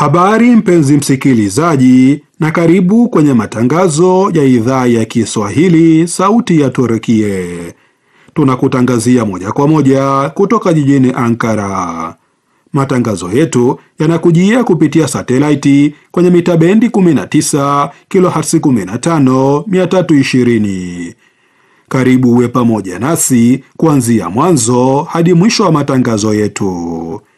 Habari mpenzi msikilizaji, na karibu kwenye matangazo ya idhaa ya Kiswahili sauti ya Turkie. Tunakutangazia moja kwa moja kutoka jijini Ankara. Matangazo yetu yanakujia kupitia satelaiti kwenye mita bendi 19 kilohertz 15 320. Karibu uwe pamoja nasi kuanzia mwanzo hadi mwisho wa matangazo yetu.